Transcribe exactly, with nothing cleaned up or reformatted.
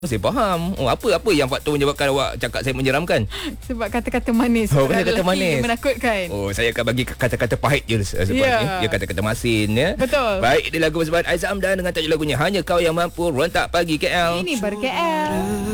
Saya faham. Oh, apa apa yang faktor menyebabkan awak cakap saya menyeramkan? Sebab kata-kata manis. Oh, kata-kata manis. Menakutkan. Oh, saya akan bagi kata-kata pahit je sebab yeah. ni. Dia kata-kata masin ya. Betul. Baik, dia lagu bersama Aizam dan dengan tajuk lagunya Hanya Kau Yang Mampu Rentak Pagi K L. Ini baru K L.